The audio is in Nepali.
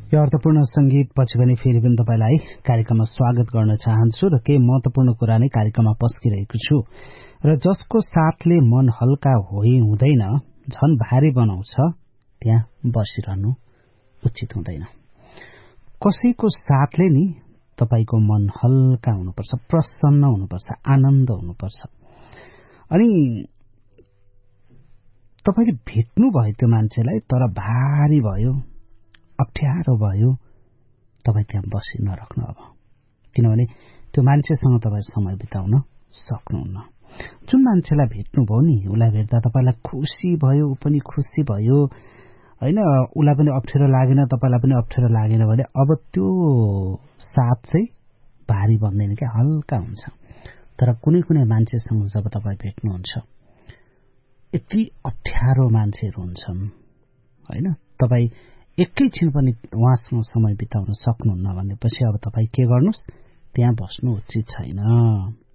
यो अर्थपूर्ण संगीत पछि पनि फेरि पनि तपाईलाई कार्यक्रममा स्वागत गर्न चाहन्छु र केही महत्वपूर्ण कुरा नै कार्यक्रममा पस्किरहेको छु र जसको साथले मन हल्का हुँदैन झन भारी बनाउँछ त्यहाँ बसिरहनु उचित हुँदैन। कसैको साथले नि तपाईको मन हल्का हुनुपर्छ, प्रसन्न हुनुपर्छ, आनन्द हुनुपर्छ। अनि तपाईले भेट्नु भयो त्यो मान्छेलाई तर भारी भयो, अप्ठ्यारो भयो, तपाई त्यहाँ बसी नराख्नु अब, किनभने त्यो मान्छेसँग तपाई समय बिताउन सक्नुहुन्न। जुन मान्छेलाई भेट्नुभयो नि उलाई भेट्दा तपाईलाई खुसी भयो, उ पनि खुसी भयो, हैन, उलाई पनि अप्ठ्यारो लागेन, तपाईलाई पनि अप्ठ्यारो लागेन भने अब त्यो साथ चाहिँ भारी बन्दैन के, हल्का हुन्छ। तर कुनै कुनै मान्छेसँग जब तपाई भेट्नुहुन्छ यति अप्ठ्यारो मान्छेहरू हुन्छन्, हैन, तपाई एकैछिन पनि उहाँसँग समय बिताउन सक्नुहुन्न भनेपछि अब तपाई के गर्नुस्, त्यहाँ बस्नु उचित छैन।